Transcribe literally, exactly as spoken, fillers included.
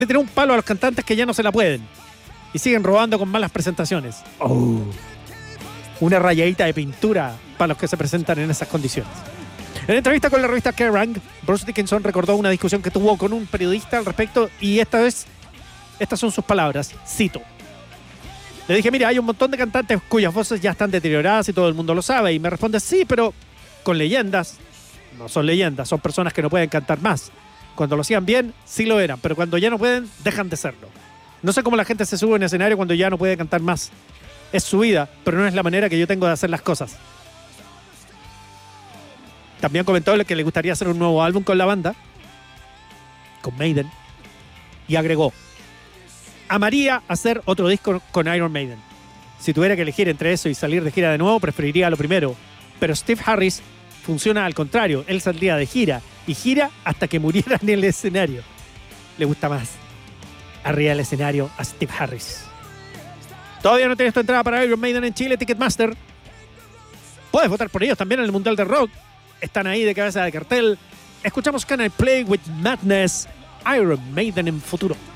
Le tiran un palo a los cantantes que ya no se la pueden y siguen robando con malas presentaciones. Oh. Una rayadita de pintura para los que se presentan en esas condiciones. En entrevista con la revista Kerrang, Bruce Dickinson recordó una discusión que tuvo con un periodista al respecto y esta vez, estas son sus palabras, cito. Le dije, mira, hay un montón de cantantes cuyas voces ya están deterioradas y todo el mundo lo sabe. Y me responde, sí, pero con leyendas, no son leyendas, son personas que no pueden cantar más. Cuando lo hacían bien, sí lo eran, pero cuando ya no pueden, dejan de serlo. No sé cómo la gente se sube en escenario cuando ya no puede cantar más. Es su vida, pero no es la manera que yo tengo de hacer las cosas. También comentó que le gustaría hacer un nuevo álbum con la banda, con Maiden, y agregó, amaría hacer otro disco con Iron Maiden. Si tuviera que elegir entre eso y salir de gira de nuevo, preferiría lo primero. Pero Steve Harris funciona al contrario. Él saldría de gira y gira hasta que muriera en el escenario. Le gusta más arriba del escenario a Steve Harris. Todavía no tienes tu entrada para Iron Maiden en Chile, Ticketmaster. Puedes votar por ellos también en el Mundial de Rock. Están ahí de cabeza de cartel. Escuchamos Can I Play With Madness, Iron Maiden en futuro.